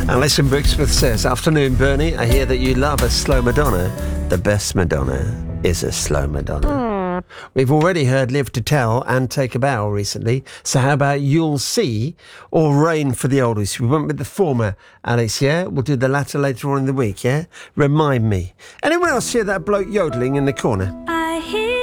Alison Brooksmith says, "Afternoon, Bernie. I hear that you love a slow Madonna. The best Madonna is a slow Madonna." We've already heard Live to Tell and Take a Bow recently, so how about You'll See or Rain for the Oldies? We went with the former, Alex, yeah? We'll do the latter later on in the week, yeah? Remind me. Anyone else hear that bloke yodeling in the corner?